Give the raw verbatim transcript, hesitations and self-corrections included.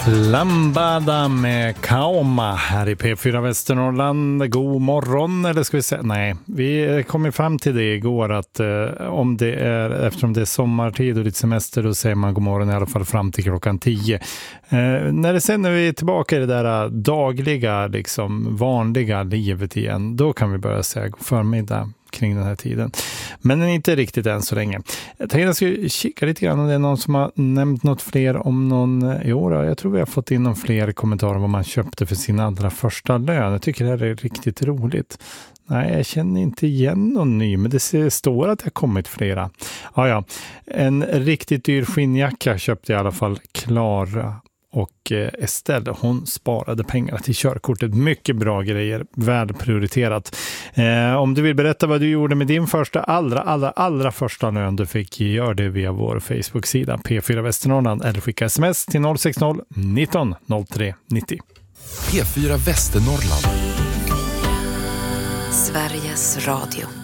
Lambada med Kaoma här i P fyra Västernorrland. God morgon, eller ska vi säga? Nej, vi kom ju fram till det igår att eh, om det är, eftersom det är sommartid och lite semester, då säger man god morgon i alla fall fram till klockan tio. Eh, när det sen när vi är tillbaka i det där dagliga, liksom vanliga livet igen, då kan vi börja säga god förmiddag kring den här tiden. Men inte riktigt än så länge. Jag tänkte att jag skulle kika lite grann om det är någon som har nämnt något fler om någon i år. Jag tror vi har fått in någon fler kommentarer om vad man köpte för sin allra första lön. Jag tycker det här är riktigt roligt. Nej, jag känner inte igen någon ny, men det står att det har kommit flera. Ja, ja. En riktigt dyr skinnjacka köpte i alla fall Klara. Och Estelle, hon sparade pengar till körkortet. Mycket bra grejer, välprioriterat. Eh, om du vill berätta vad du gjorde med din första, allra, allra, allra första lön du fick, gör det via vår Facebook-sida P fyra Västernorrland eller skicka sms till noll sex noll nitton noll tre nittio. P fyra Västernorrland. Sveriges Radio.